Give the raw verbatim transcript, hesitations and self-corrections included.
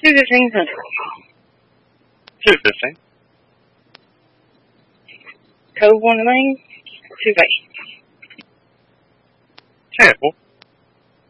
two fifteen Central. two fifteen. Code one lane, two eight. ten four.